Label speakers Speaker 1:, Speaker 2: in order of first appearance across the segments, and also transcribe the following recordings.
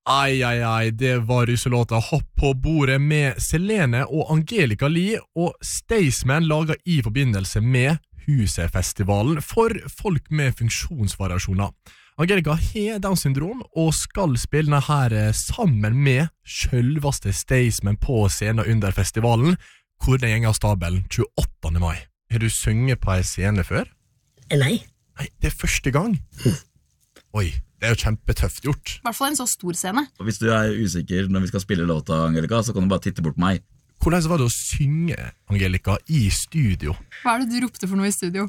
Speaker 1: Ai, det var russelåta Hopp på bordet med Selene og Angelica Lie, og Staysman laget i forbindelse med Huset-festivalen for folk med funksjonsvariasjoner. Angelica har Downs syndrom og skal spille denne her sammen med selveste Staysman på scenen under festivalen, hvor den gjenger av stabelen 28. mai. Har du sunget på en scene før?
Speaker 2: Nei,
Speaker 1: det er første gang. Oi, det er jo kjempetøft gjort.
Speaker 3: I hvert fall en så stor scene.
Speaker 4: Og hvis du er usikker når vi skal spille låta, Angelica, så kan du bare titte bort på meg.
Speaker 1: Hvordan var det å synge, Angelica, i studio?
Speaker 3: Hva er det du ropte for noe i studio?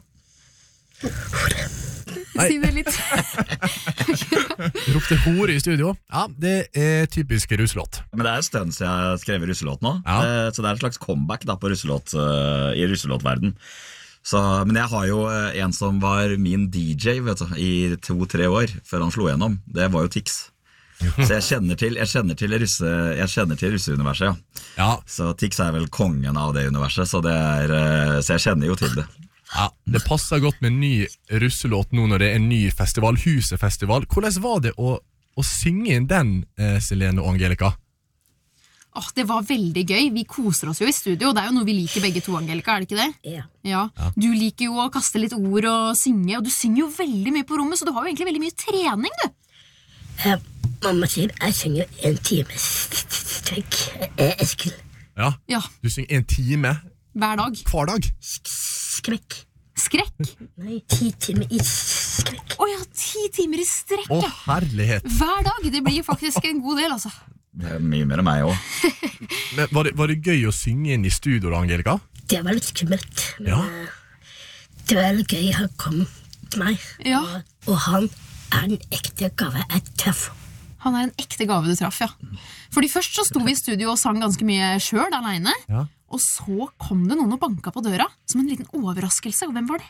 Speaker 3: Si det litt.
Speaker 1: Du ropte hore i studio? Ja, det er typisk russelåt.
Speaker 4: Men det er en stund siden jeg har skrevet russelåt nå, så det er en slags comeback da, på russelåt, i russelåtverden. Men jeg har jo en som var min DJ, vet du, i 2-3 år før han slo gjennom. Det var jo Tix. Så jeg kjenner til russeuniverset, ja. Så Tix er vel kongen av det universet, så jeg kjenner jo til det.
Speaker 1: Ja, det passer godt med en ny russelåt nå når det er en ny festival, Huset-festival. Hvordan var det å synge inn den, Selene og Angelica?
Speaker 3: Det var veldig gøy. Vi koser oss jo i studio. Det er jo noe vi liker begge to, Angelica, er det ikke det?
Speaker 2: Ja.
Speaker 3: Du liker jo å kaste litt ord og synge, og du synger jo veldig mye på rommet, så du har jo egentlig veldig mye trening, du.
Speaker 2: Mamma sier jeg synger 1 time strekk, Eskil.
Speaker 1: Ja, du synger 1 time?
Speaker 3: Hver dag.
Speaker 1: Hver dag?
Speaker 2: Skrekk.
Speaker 3: Skrekk?
Speaker 2: Nei, 10 timer i skrekk.
Speaker 3: 10 timer i strekk,
Speaker 1: ja. Herlighet.
Speaker 3: Hver dag, det blir faktisk en god del, altså.
Speaker 4: Det er mye mer enn meg også.
Speaker 1: Men var det gøy å synge inn i studio da, Angelica?
Speaker 2: Det var litt skummelt, men det var litt gøy. Han kom til meg, og han er en ekte gave. Jeg traff.
Speaker 3: Han er en ekte gave du traff, ja. Fordi først så sto vi i studio og sang ganske mye selv alene, og så kom det noen og banka på døra, som en liten overraskelse, og hvem var det?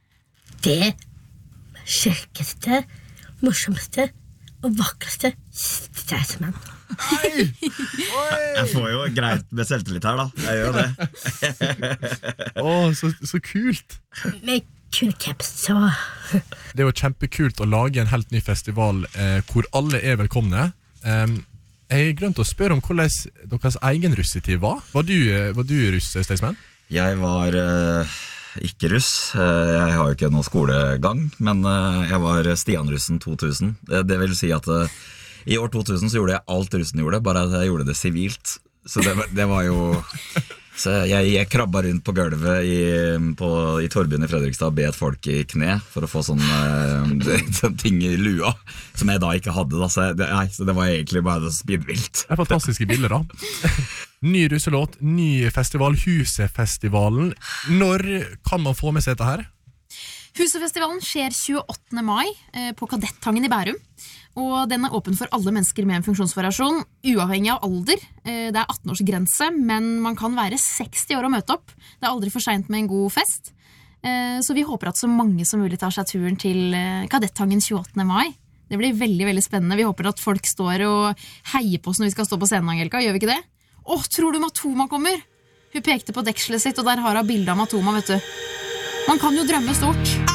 Speaker 2: Det kjekkeste, morsomste og vakreste Staysman.
Speaker 4: Jeg får jo greit med selvtillit her da. Jeg gjør det.
Speaker 1: Så kult.
Speaker 2: Med kul caps, så
Speaker 1: det er jo kjempekult å lage en helt ny festival hvor alle er velkomne. Jeg glemte å spørre om hvordan deres egen russetid var. Var du russ, Staysman? Jeg
Speaker 4: var ikke russ. Jeg har jo ikke noen skolegang, men jeg var Stian-russen 2000. Det vil si at i år 2000 så gjorde jeg alt russen gjorde, bare at jeg gjorde det sivilt. Så det var jo... Så jeg krabba rundt på gulvet i Torbyen i Fredrikstad og bet folk i kne for å få sånne ting i lua, som jeg da ikke hadde. Da. Så det var egentlig bare spinnvilt. Det er fantastiske bilder da. Ny russelåt, ny festival, Huset-festivalen. Når kan man få med seg dette her?
Speaker 3: Huset-festivalen skjer 28. mai på Kadettangen i Bærum, og den er åpen for alle mennesker med en funksjonsvariasjon, uavhengig av alder. Det er 18-årsgrense, men man kan være 60 år og møte opp. Det er aldri for sent med en god fest. Så vi håper at så mange som mulig tar seg turen til Kadettangen 28. mai. Det blir veldig, veldig spennende. Vi håper at folk står og heier på oss når vi skal stå på scenen, Angelica. Gjør vi ikke det? Tror du Matoma kommer? Hun pekte på dekselet sitt, og der har hun bildet av Matoma, vet du. Man kan jo drømme stort.